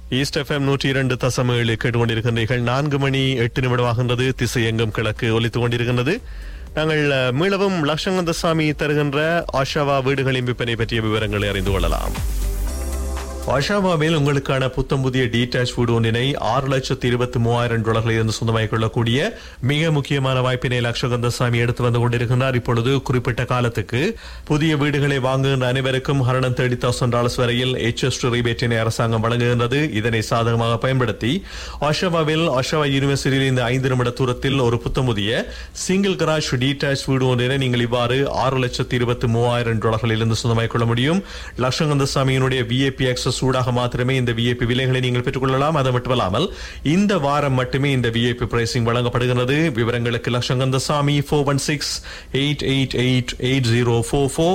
East FM 102.7 கேட்டுக்கொண்டிருக்கின்றீர்கள். 4 மணி 8 நிமிடமாகின்றது. திசை எங்கும் கிழக்கு ஒலித்துக் கொண்டிருக்கின்றது. நாங்கள் மீளவும் லட்சங்கந்தசாமி தருகின்ற ஆஷாவா வீடுகளின் விற்பனை பற்றிய விவரங்களை அறிந்து கொள்ளலாம். ஆஷாவாவில் உங்களுக்கான புத்தம் புதிய டீடாச் வீடு ஒன்றினை $6,23,000 இருந்து சொந்தமாக்கிக் கொள்ளக்கூடிய மிக முக்கியமான வாய்ப்பினை லட்சகந்தசாமி எடுத்து வந்து கொண்டிருக்கின்றார். இப்பொழுது குறிப்பிட்ட காலத்துக்கு புதிய வீடுகளை வாங்குகின்ற அனைவருக்கும் $130,000 வரையில் HST ரிபேட்டினை அரசாங்கம் வழங்குகின்றது. இதனை சாதகமாக பயன்படுத்தி ஆஷாவாவில் ஆஷாவா யூனிவர்சிட்டியில் இந்த 5 நிமிட தூரத்தில் ஒரு புத்தம் புதிய சிங்கிள் கராஜ் டீடாச் வீடு ஒன்றினை நீங்கள் இவ்வாறு $6,23,000 இருந்து சொந்தமாக்கிக் கொள்ள முடியும். லட்சகந்தசாமியினுடைய VIP access சூடாக மாத்திரமே இந்த VIP விலைகளை நீங்கள் பெற்றுக் கொள்ளலாம். அது மட்டுமல்லாமல் இந்த வாரம் மட்டுமே இந்த VIP பிரைசிங் வழங்கப்படுகிறது. விவரங்களுக்கு லட்சங்கந்தசாமி 416-888-8044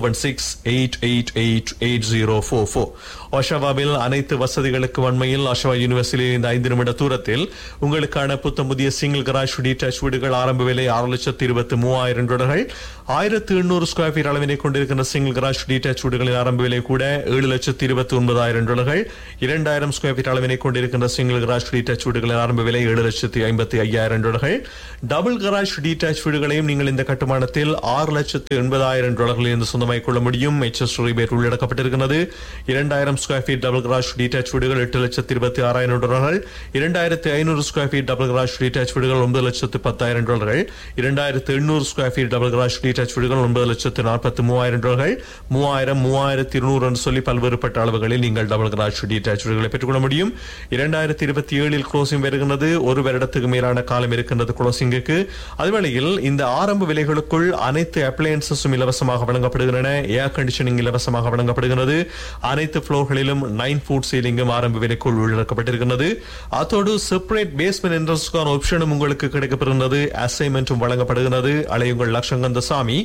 416-888-8044. ஆஷாவாவில் அனைத்து வசதிகளுக்கு வன்மையில் ஆஷாவா யூனிவர்சிட்டியில் இந்த 5 நிமிட தூரத்தில் உங்களுக்கான புத்தம் புதிய சிங்கிள் கராஜ் டீடாச் வீடுகள் ஆரம்ப விலை $6,23,000. 1,800 ஸ்கொயர் ஃபீட் அளவினை கொண்டிருக்கின்ற சிங்கிள் கராஜ் டீடாச் வீடுகளின் ஆரம்ப விலை கூட $7,29,000. 2,000 ஸ்கொயர் ஃபீட் அளவினை கொண்டிருக்கின்ற சிங்கிள் கராஜ் டீடாச் வீடுகளின் ஆரம்ப விலை $7,55,000. டபுள் கராஜ் டீடாச் வீடுகளையும் நீங்கள் இந்த கட்டுமானத்தில் $6,80,000 இருந்து சொந்தமாக்கிக் கொள்ள முடியும். HST rebate உள்ளடக்கப்பட்டிருக்கிறது. 2,000 square feet double garage டீடாச் வீடுகள் $8,26,000. 2,500 ஸ்கொயர் ஃபீட் டபுள் கராஜ் டீடாச் வீடுகள் $9,10,000. 2,800 ஸ்கொயர் ஃபீட் டபுள் கராஜ் டீடாச் வீடுகள் $9,43,000. 3,000, 3,200 என்று சொல்லி பல்வேறுபட்ட அளவுகளில் நீங்கள் டபுள் கராஜ் டீடாச் வீடுகளை பெற்றுக்கொள்ள முடியும். 2027 க்ளோசிங் வருகின்றது. ஒரு வருடத்துக்கு மேலான காலம் இருக்கின்றது க்ளோசிங்குக்கு. அதுவேளையில் இந்த ஆரம்ப விலைகளுக்குள் அனைத்து அப்ளையன்சஸும் இலவசமாக வழங்கப்படுகின்றன. ஏர் கண்டிஷனிங் இலவசமாக வழங்கப்படுகிறது. அனைத்து ஃப்ளோர்களிலும் 9 ஃபுட் சீலிங்கும் ஆரம்ப விலைக்குள் உள்ளடக்கப்பட்டிருக்கிறது. அதோடு செப்பரேட் பேஸ்மெண்ட் என்ட்ரன்ஸ்க்கான ஆப்ஷனும் உங்களுக்கு கிடைக்கப்படுகிறது. அசைன்மெண்ட்டும் வழங்கப்படுகிறது. அலையுங்கள் லட்சங்கந்தசாமி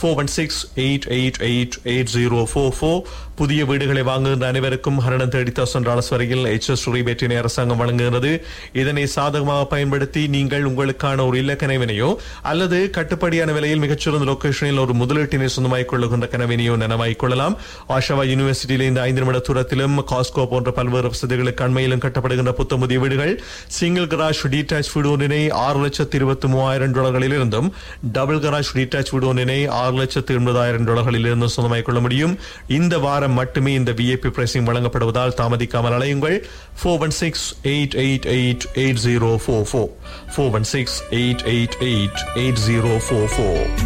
416-888-8044. புதிய வீடுகளை வாங்குகின்ற அனைவருக்கும் $130,000 வரையில் HST ரிபேட்டினை அரசாங்கம் வழங்குகிறது. இதனை சாதகமாக பயன்படுத்தி நீங்கள் உங்களுக்கான ஒரு இல்ல கனவினையோ அல்லது கட்டுப்படியான விலையில் மிகச்சிறந்த லொகேஷனில் ஒரு முதலீட்டினை சொந்தமாக்கிக் கொள்ளுகின்ற கனவினையோ நனவாக்கிக் கொள்ளலாம். ஆஷாவா யூனிவர்சிட்டியில் இந்த 5 நிமிட தூரத்திலும் காஸ்கோ போன்ற பல்வேறு வசதிகளுக்கு அண்மையிலும் கட்டப்படுகின்ற புத்தம் புதிய வீடுகள் சிங்கிள் கராஜ் டீடாச் வீடு ஒன்றினை $6,23,000 இருந்தும் டபுள் கராஜ் டீடாச் வீடு ஒன்றினை $6,80,000 இருந்தும் சொந்தமாக்கிக் கொள்ள முடியும். இந்த வாரம் மட்டுமே இந்த VIP பிரைசிங் வழங்கப்படுவதால் தாமதிக்காமல் அலையுங்கள். 416-888-8044 416-888-8044.